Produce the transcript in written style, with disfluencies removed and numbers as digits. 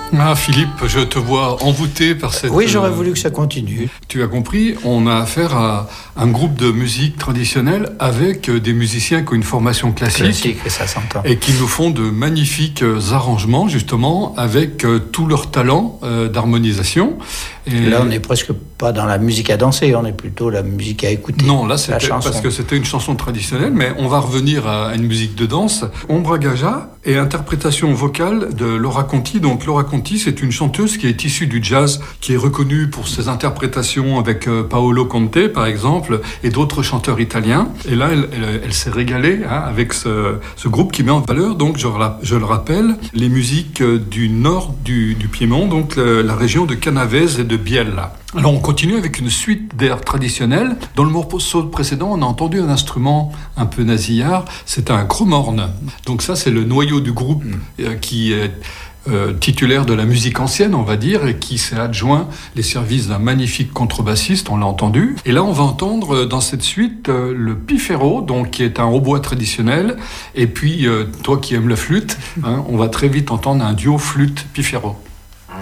Ah Philippe, je te vois envoûté par cette... Oui, j'aurais voulu que ça continue. Tu as compris, on a affaire à un groupe de musique traditionnelle avec des musiciens qui ont une formation classique Et ça s'entend. et qui nous font de magnifiques arrangements, justement, avec tout leur talent d'harmonisation. Et là, on n'est presque pas dans la musique à danser, on est plutôt la musique à écouter. Non, là, c'était parce que c'était une chanson traditionnelle, mais on va revenir à une musique de danse. Ombra Gaja et interprétation vocale de Laura Conti. Donc, Laura Conti, c'est une chanteuse qui est issue du jazz, qui est reconnue pour ses interprétations avec Paolo Conte, par exemple, et d'autres chanteurs italiens. Et là, elle s'est régalée avec ce groupe qui met en valeur, donc, je le rappelle, les musiques du nord du Piémont, donc la région de Canavese et de Biella. Alors on continue avec une suite d'airs traditionnels. Dans le morceau précédent, on a entendu un instrument un peu nasillard, c'est un chromorne. Donc ça, c'est le noyau du groupe qui est titulaire de la musique ancienne, on va dire, et qui s'est adjoint les services d'un magnifique contrebassiste, on l'a entendu. Et là, on va entendre dans cette suite le pifero, donc qui est un hautbois traditionnel. Et puis, toi qui aimes la flûte, on va très vite entendre un duo flûte-pifero.